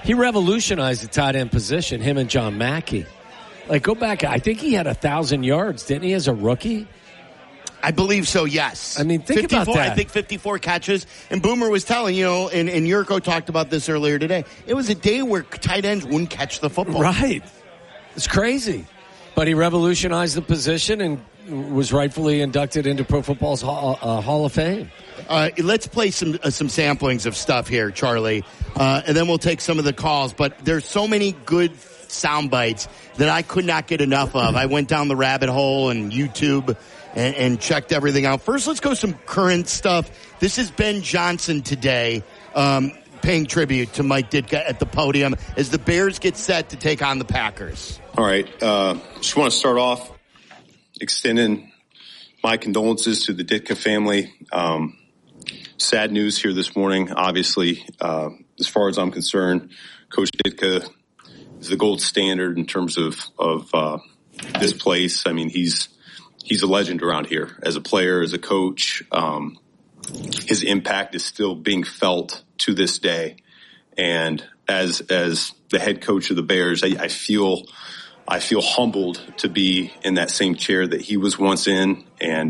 He revolutionized the tight end position, him and John Mackey. Like, go back. I think he had 1,000 yards, didn't he, as a rookie? I believe so, yes. I mean, think about that. I think 54 catches. And Boomer was telling, and Yurko talked about this earlier today. It was a day where tight ends wouldn't catch the football. Right. It's crazy. But he revolutionized the position and was rightfully inducted into Pro Football's Hall of Fame. Let's play some samplings of stuff here, Charlie, and then we'll take some of the calls. But there's so many good sound bites that I could not get enough of. I went down the rabbit hole and YouTube and checked everything out. First, let's go some current stuff. This is Ben Johnson today, paying tribute to Mike Ditka at the podium as the Bears get set to take on the Packers. All right. Just want to start off extending my condolences to the Ditka family. Sad news here this morning. Obviously, as far as I'm concerned, Coach Ditka is the gold standard in terms of this place. I mean, he's a legend around here as a player, as a coach. His impact is still being felt to this day. And as the head coach of the Bears, I feel humbled to be in that same chair that he was once in. And,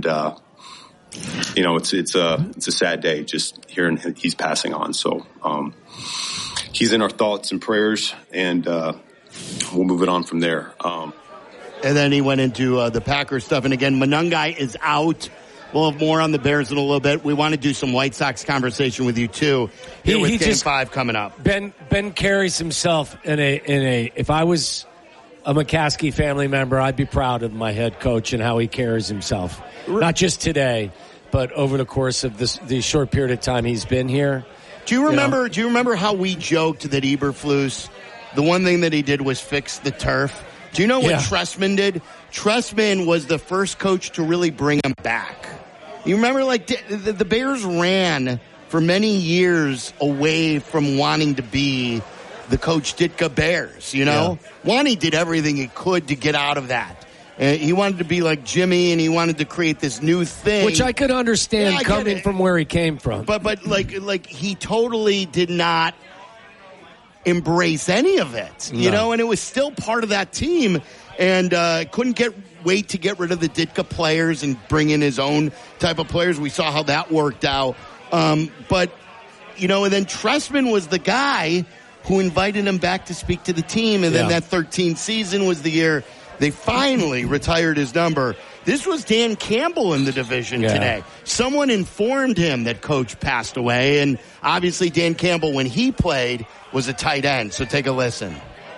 it's a sad day just hearing he's passing on. So, he's in our thoughts and prayers, and, we'll move it on from there. And then he went into the Packers stuff. And again, Monangai is out. We'll have more on the Bears in a little bit. We want to do some White Sox conversation with you too. Here with Game 5 coming up. Ben carries himself in a. If I was a McCaskey family member, I'd be proud of my head coach and how he carries himself. Not just today, but over the course of the short period of time he's been here. Do you remember how we joked that Eberflus, the one thing that he did was fix the turf? Do you know what Trestman did? Trestman was the first coach to really bring him back. You remember, the Bears ran for many years away from wanting to be the Coach Ditka Bears, Yeah. Wani did everything he could to get out of that. He wanted to be like Jimmy, and he wanted to create this new thing. Which I could understand coming from where he came from. But he totally did not embrace any of it, and it was still part of that team, and couldn't wait to get rid of the Ditka players and bring in his own type of players. We saw how that worked out. And then Trestman was the guy who invited him back to speak to the team, and then that 13th season was the year they finally retired his number. This was Dan Campbell in the division today. Someone informed him that Coach passed away, and obviously Dan Campbell, when he played, was a tight end. So take a listen.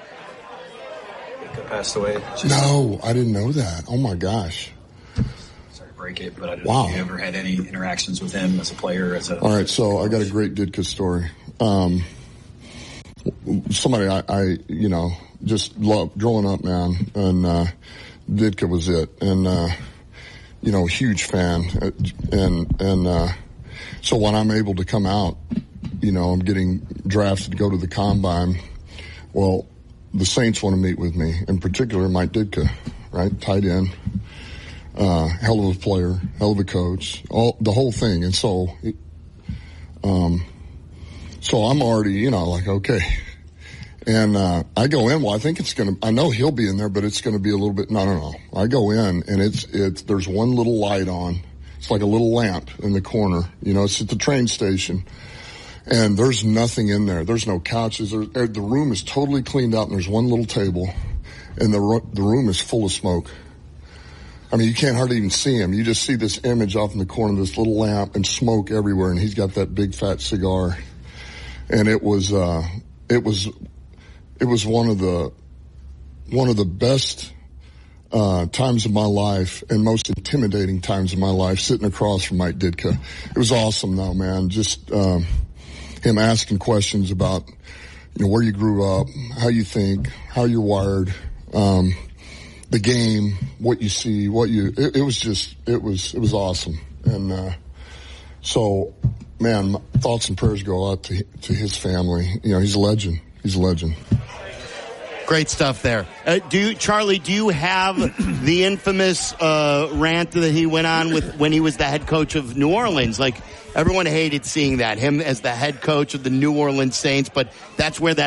Passed away. No, I didn't know that. Oh my gosh. Sorry to break it, but I don't know if you ever had any interactions with him as a player. All right, so I got a great Ditka story. Somebody I just loved growing up, man, and Ditka was it, and huge fan, and so when I'm able to come out, I'm getting drafted to go to the combine. Well, the Saints want to meet with me, in particular Mike Ditka, right, tight end, hell of a player, hell of a coach, the whole thing, and so I'm already, okay. And I go in. Well, I think I know he'll be in there, but it's going to be a little bit. No. I go in, and there's one little light on. It's like a little lamp in the corner. It's at the train station, and there's nothing in there. There's no couches. The room is totally cleaned out, and there's one little table, and the room is full of smoke. I mean, you can't hardly even see him. You just see this image off in the corner of this little lamp and smoke everywhere, and he's got that big fat cigar, and it was one of the best times of my life and most intimidating times of my life, sitting across from Mike Ditka. It was awesome, though, man. Just him asking questions about where you grew up, how you think, how you're wired, the game, what you see, it was awesome. And so, man, my thoughts and prayers go out to his family. He's a legend. He's a legend. Great stuff there. Charlie, do you have the infamous rant that he went on with when he was the head coach of New Orleans? Like, everyone hated seeing that, him as the head coach of the New Orleans Saints, but that's where that